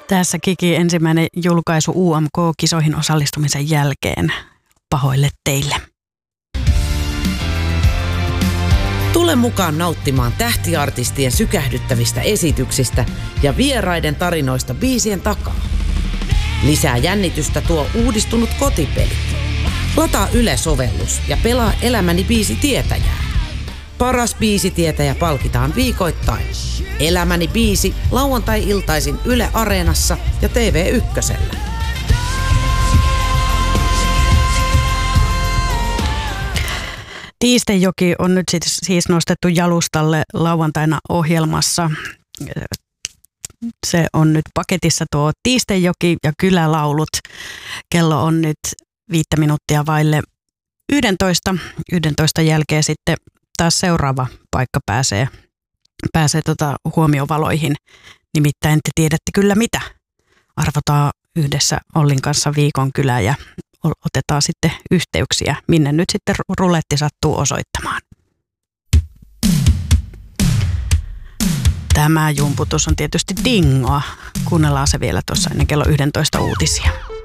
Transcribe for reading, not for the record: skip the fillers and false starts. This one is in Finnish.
Tässä Kiki ensimmäinen julkaisu UMK-kisoihin osallistumisen jälkeen. Pahoille teille. Tule mukaan nauttimaan tähtiartistien sykähdyttävistä esityksistä ja vieraiden tarinoista biisien takaa. Lisää jännitystä tuo uudistunut kotipeli. Lataa Yle-sovellus ja pelaa Elämäni biisitietäjää. Paras biisitietäjä palkitaan viikoittain. Elämäni biisi lauantai-iltaisin Yle Areenassa ja TV1:llä. Tiistejoki on nyt siis nostettu jalustalle lauantaina ohjelmassa. Se on nyt paketissa tuo Tiistejoki ja Kylälaulut. Kello on nyt 5 minuuttia vaille 11. 11 jälkeen sitten taas seuraava paikka pääsee huomiovaloihin. Nimittäin te tiedätte kyllä mitä. Arvotaan yhdessä Ollin kanssa viikon kylä ja otetaan sitten yhteyksiä, minne nyt sitten ruletti sattuu osoittamaan. Tämä jumputus on tietysti dingoa. Kuunnellaan se vielä tuossa ennen kello 11 uutisia.